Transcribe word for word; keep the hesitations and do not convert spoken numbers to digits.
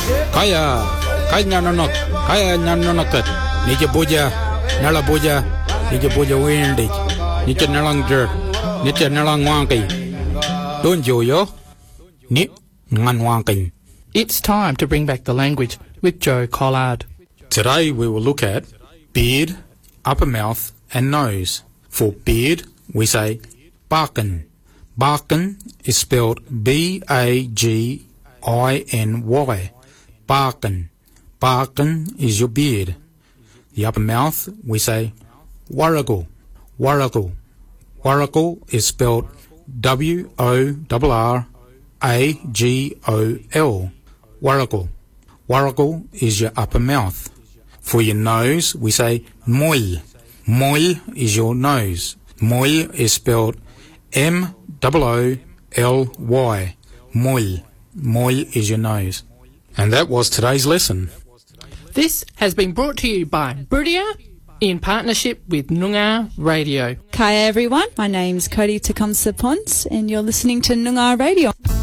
Kaya, kaya nanonok, kaya nanonokat. Nija buja, nala buja, nija buja windig. Nija nalang jerk, nija nalang wanky. Don't you yo? Ni ngan wanking. It's time to bring back the language with Joe Collard. Today we will look at beard, upper mouth and nose. For beard, we say barkin. Barkin is spelled B A G I N Y. Barkin. Barkin is your beard. The upper mouth, we say warrigal. Warrigal. Warrigal is spelled W O R R A G O L. Warrigal. Warrigal is your upper mouth. For your nose, we say moil. Moil is your nose. Moil is spelled M O O L Y. Moil. Moil is your nose. And that was today's lesson. This has been brought to you by Brudia in partnership with Noongar Radio. Kaya everyone, my name's Cody Tecumseh Pons and you're listening to Noongar Radio.